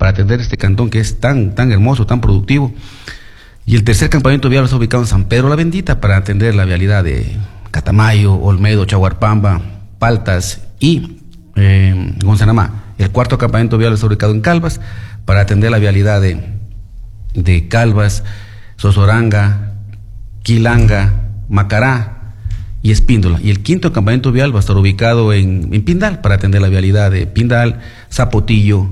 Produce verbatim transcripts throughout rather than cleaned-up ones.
para atender este cantón que es tan, tan hermoso, tan productivo. Y el tercer campamento vial está ubicado en San Pedro la Bendita para atender la vialidad de Catamayo, Olmedo, Chaguarpamba, Paltas y eh, Gonzanamá. El cuarto campamento vial está ubicado en Calvas para atender la vialidad de, de Calvas, Sosoranga, Quilanga, Macará y Espíndola. Y el quinto campamento vial va a estar ubicado en, en Pindal para atender la vialidad de Pindal, Zapotillo,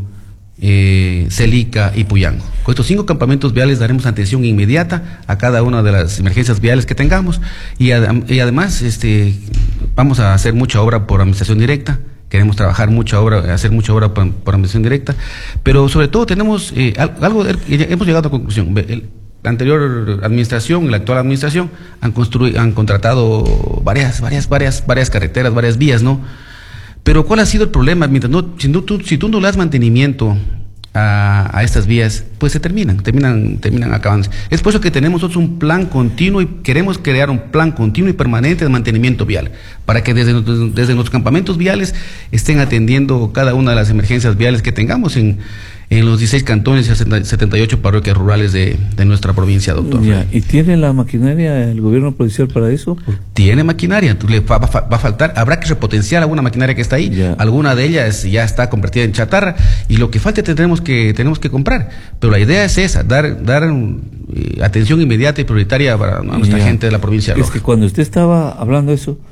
eh, Celica y Puyango. Con estos cinco campamentos viales daremos atención inmediata a cada una de las emergencias viales que tengamos y, ad, y además este, vamos a hacer mucha obra por administración directa. Queremos trabajar mucha obra, hacer mucha obra por, por administración directa, pero sobre todo tenemos eh, algo, hemos llegado a conclusión. El, La anterior administración y la actual administración han construido, han contratado varias, varias, varias, varias carreteras, varias vías, ¿no? Pero ¿cuál ha sido el problema? Mientras no, si, no, tú, si tú no le das mantenimiento a, a estas vías, pues se terminan, terminan, terminan acabando. Es por eso que tenemos nosotros un plan continuo y queremos crear un plan continuo y permanente de mantenimiento vial, para que desde, desde nuestros campamentos viales estén atendiendo cada una de las emergencias viales que tengamos en en los dieciséis cantones y setenta y ocho parroquias rurales de, de nuestra provincia, doctor. Ya. ¿Y tiene la maquinaria el gobierno provincial para eso? Tiene maquinaria, le va, va, va a faltar, habrá que repotenciar alguna maquinaria que está ahí, ya. Alguna de ellas ya está convertida en chatarra y lo que falte tendremos que, tenemos que comprar, pero la idea es esa, dar, dar eh, atención inmediata y prioritaria para a nuestra ya. gente de la provincia de Loja. Es que cuando usted estaba hablando de eso,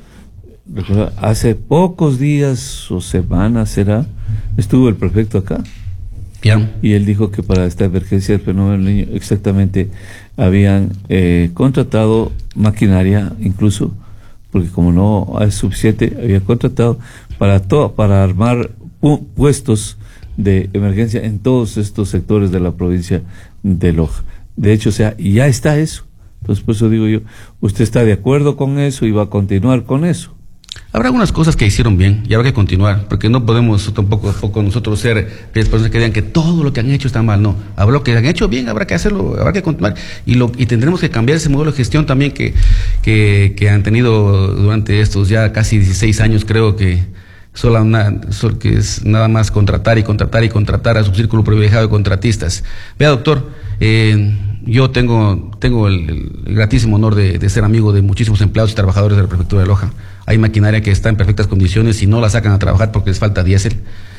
hace pocos días o semanas será, estuvo el prefecto acá. Bien. Y él dijo que para esta emergencia del fenómeno del Niño exactamente habían eh, contratado maquinaria, incluso, porque como no es suficiente, había contratado para todo, para armar pu puestos de emergencia en todos estos sectores de la provincia de Loja. De hecho, o sea, ya está eso. Entonces, por eso digo yo, ¿usted está de acuerdo con eso y va a continuar con eso? Habrá algunas cosas que hicieron bien y habrá que continuar, porque no podemos tampoco, tampoco nosotros ser las personas que digan que todo lo que han hecho está mal. No, habrá lo que han hecho bien, habrá que hacerlo, habrá que continuar y lo y tendremos que cambiar ese modelo de gestión también que, que, que han tenido durante estos ya casi dieciséis años, creo que solo una, solo que es nada más contratar y contratar y contratar a su círculo privilegiado de contratistas. Vea, doctor, eh, yo tengo tengo el, el gratísimo honor de, de ser amigo de muchísimos empleados y trabajadores de la prefectura de Loja. Hay maquinaria que está en perfectas condiciones y no la sacan a trabajar porque les falta diésel.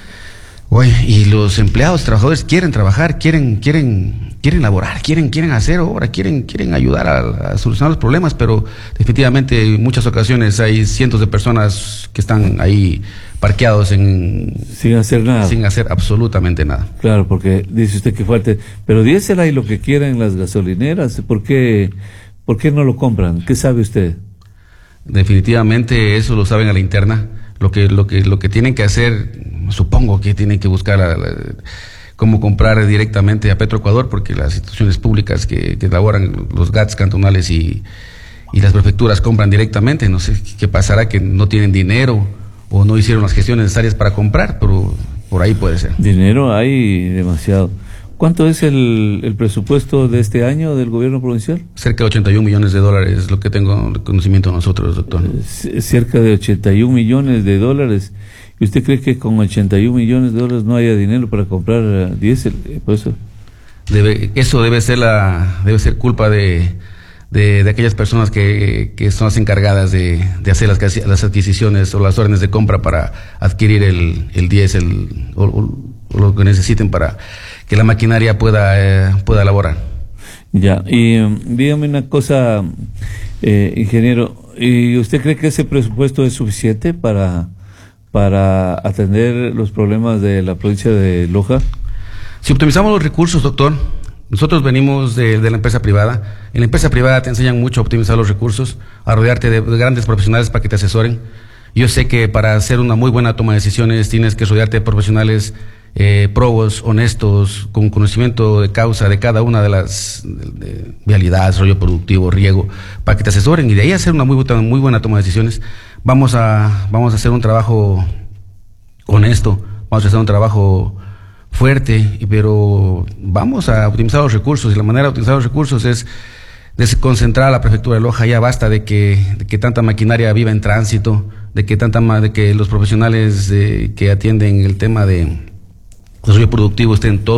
Oye, y los empleados, trabajadores quieren trabajar, quieren, quieren, quieren laborar, quieren, quieren hacer obra, quieren, quieren ayudar a, a solucionar los problemas, pero definitivamente en muchas ocasiones hay cientos de personas que están ahí parqueados en sin hacer nada, sin hacer absolutamente nada. Claro, porque dice usted que falte, pero diésel hay lo que quieran las gasolineras. ¿Por qué, por qué no lo compran? ¿Qué sabe usted? Definitivamente eso lo saben a la interna. Lo que lo que lo que tienen que hacer, supongo que tienen que buscar a, a, cómo comprar directamente a Petroecuador, porque las instituciones públicas que, que elaboran los G A Ts cantonales y, y las prefecturas compran directamente. No sé qué pasará, que no tienen dinero o no hicieron las gestiones necesarias para comprar, pero por ahí puede ser. Dinero hay demasiado. ¿Cuánto es el, el presupuesto de este año del gobierno provincial? Cerca de ochenta y un millones de dólares, lo que tengo conocimiento de nosotros, doctor. C cerca de ochenta y un millones de dólares. ¿Y usted cree que con ochenta y un millones de dólares no haya dinero para comprar uh, diésel? Por eso. Debe, eso debe ser la, debe ser culpa de, de, de aquellas personas que, que son las encargadas de, de hacer las, las adquisiciones o las órdenes de compra para adquirir el, el diésel o, o, o lo que necesiten para que la maquinaria pueda, eh, pueda elaborar. Ya, y um, dígame una cosa, eh, ingeniero, ¿y usted cree que ese presupuesto es suficiente para, para atender los problemas de la provincia de Loja? Si optimizamos los recursos, doctor, nosotros venimos de, de la empresa privada. En la empresa privada te enseñan mucho a optimizar los recursos, a rodearte de, de grandes profesionales para que te asesoren. Yo sé que para hacer una muy buena toma de decisiones tienes que rodearte de profesionales Eh, probos, honestos, con conocimiento de causa de cada una de las de, de, vialidad, desarrollo productivo, riego, para que te asesoren y de ahí hacer una muy, muy buena toma de decisiones. Vamos a, vamos a hacer un trabajo honesto, vamos a hacer un trabajo fuerte, pero vamos a optimizar los recursos y la manera de optimizar los recursos es desconcentrar a la prefectura de Loja. Ya basta de que, de que tanta maquinaria viva en tránsito, de que tanta de que los profesionales eh, que atienden el tema de desarrollo productivo estén todos